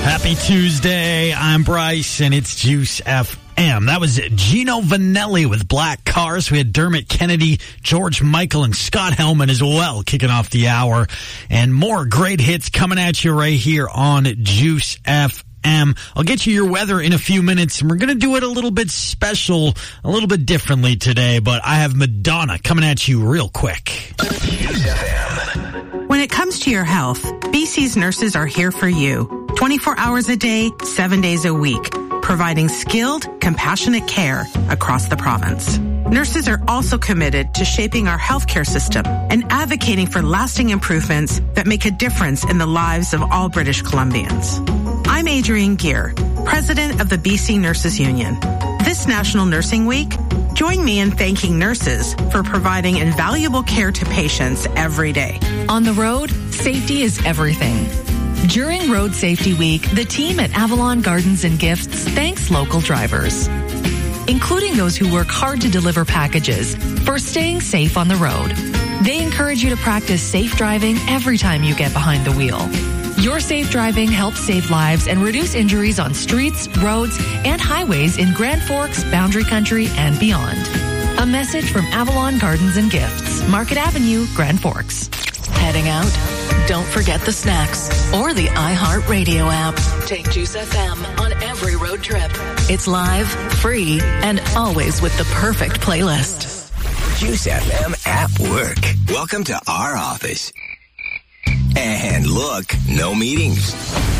Happy Tuesday. I'm Bryce, and it's Juice FM. That was Gino Vanelli with Black Cars. We had Dermot Kennedy, George Michael, and Scott Hellman as well kicking off the hour. And more great hits coming at you right here on Juice FM. I'll get you your weather in a few minutes, and we're going to do it a little bit special, a little bit differently today, but I have Madonna coming at you real quick. When it comes to your health, BC's nurses are here for you, 24 hours a day, 7 days a week, providing skilled, compassionate care across the province. Nurses are also committed to shaping our healthcare system and advocating for lasting improvements that make a difference in the lives of all British Columbians. I'm Adrienne Gear, President of the BC Nurses Union. This National Nursing Week, join me in thanking nurses for providing invaluable care to patients every day. On the road, safety is everything. During Road Safety Week, the team at Avalon Gardens and Gifts thanks local drivers, including those who work hard to deliver packages, for staying safe on the road. They encourage you to practice safe driving every time you get behind the wheel. Your safe driving helps save lives and reduce injuries on streets, roads, and highways in Grand Forks, Boundary Country, and beyond. A message from Avalon Gardens and Gifts, Market Avenue, Grand Forks. Heading out? Don't forget the snacks or the iHeartRadio app. Take Juice FM on every road trip. It's live, free, and always with the perfect playlist. Juice FM at work. Welcome to our office. And look, no meetings.